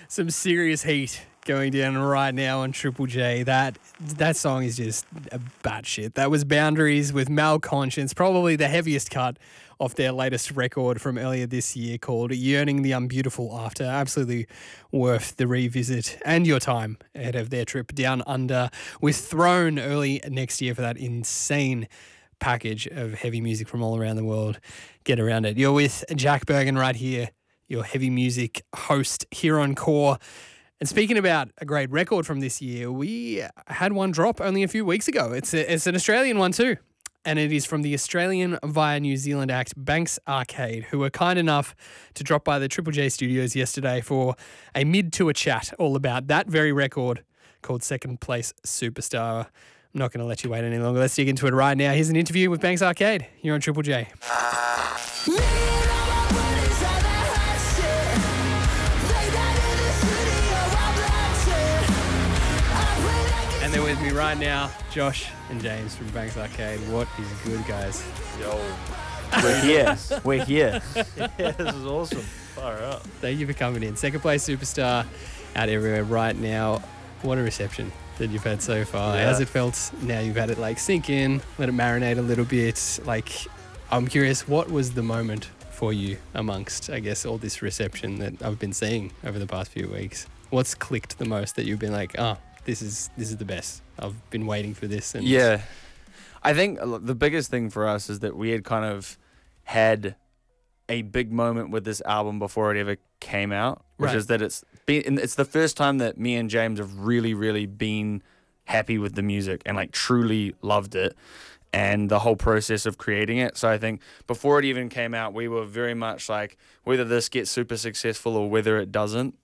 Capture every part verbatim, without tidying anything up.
Some serious heat going down right now on Triple J. That that song is just a batshit. That was Boundaries with Malconscience, probably the heaviest cut off their latest record from earlier this year called Yearning the Unbeautiful After. Absolutely worth the revisit and your time ahead of their trip down under with Throne early next year for that insane package of heavy music from all around the world. Get around it. You're with Jack Bergen right here, your heavy music host here on Core. And speaking about a great record from this year, we had one drop only a few weeks ago. It's a, it's an Australian one too. And it is from the Australian via New Zealand act Banks Arcade, who were kind enough to drop by the Triple J studios yesterday for a mid-tour chat all about that very record called Second Place Superstar. I'm not going to let you wait any longer. Let's dig into it right now. Here's an interview with Banks Arcade here on Triple J. And they're with me right now, Josh and James from Banks Arcade. What is good, guys? Yo. We're here. We're here. Yeah, this is awesome. Fire up. Thank you for coming in. Second Place Superstar out everywhere right now. What a reception that you've had so far. Yeah. How's it felt now you've had it like sink in, let it marinate a little bit? Like, I'm curious, what was the moment for you amongst, I guess, all this reception that I've been seeing over the past few weeks? What's clicked the most that you've been like, oh, this is this is the best. I've been waiting for this. And Yeah. I think the biggest thing for us is that we had kind of had a big moment with this album before it ever came out, which Right. is that it's been, it's the first time that me and James have really, really been happy with the music and like truly loved it and the whole process of creating it. So I think before it even came out, we were very much like, whether this gets super successful or whether it doesn't,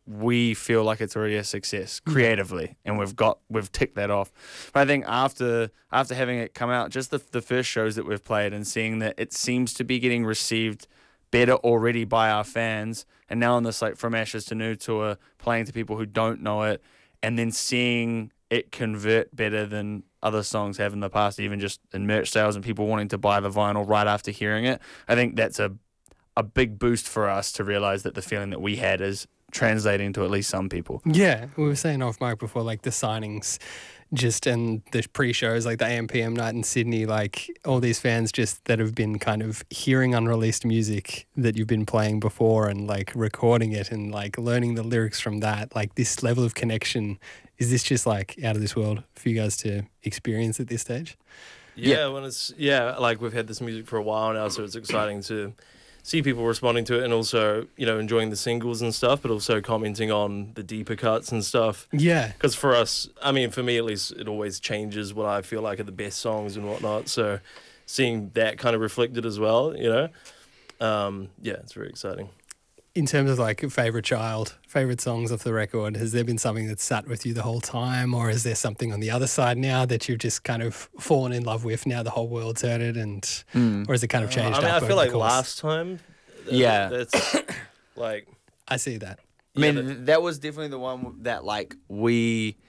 we feel like it's already a success creatively, and we've got we've ticked that off. But I think after after having it come out, just the the first shows that we've played and seeing that it seems to be getting received better already by our fans, and now on this like From Ashes to New tour, playing to people who don't know it, and then seeing it convert better than other songs have in the past, even just in merch sales and people wanting to buy the vinyl right after hearing it. I think that's a a big boost for us to realize that the feeling that we had is translating to at least some people. Yeah, we were saying off mic before, like the signings just and the pre-shows, like the A M P M night in Sydney, like all these fans just that have been kind of hearing unreleased music that you've been playing before and like recording it and like learning the lyrics from that, like this level of connection. Is this just like out of this world for you guys to experience at this stage? Yeah, Yeah. when it's yeah, like we've had this music for a while now, so it's exciting to see people responding to it and also, you know, enjoying the singles and stuff, but also commenting on the deeper cuts and stuff. Yeah. Because for us, I mean, for me at least, it always changes what I feel like are the best songs and whatnot. So seeing that kind of reflected as well, you know, um, yeah, it's very exciting. In terms of like favorite child, favorite songs off the record, has there been something that sat with you the whole time, or is there something on the other side now that you've just kind of fallen in love with now the whole world's heard it, and Mm. or has it kind of changed I mean, up I over feel the like course? last time, th- Yeah. that's like, I see that. I mean, yeah, th- that was definitely the one that like we